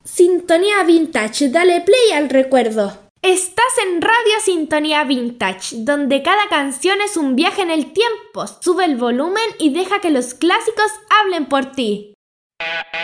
Sintonía Vintage, dale play al recuerdo. Estás en Radio Sintonía Vintage, donde cada canción es un viaje en el tiempo. Sube el volumen y deja que los clásicos hablen por ti.